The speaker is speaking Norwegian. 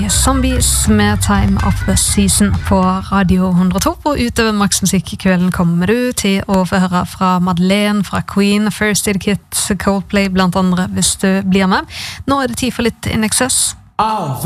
Zombies med Time of the Season på Radio 102. Og utover Maksmusikk I kvelden kommer du til å få høre fra Madeleine, fra Queen, First Aid Kit, Coldplay blant andre hvis du blir med. Nå det tid for litt In Excess.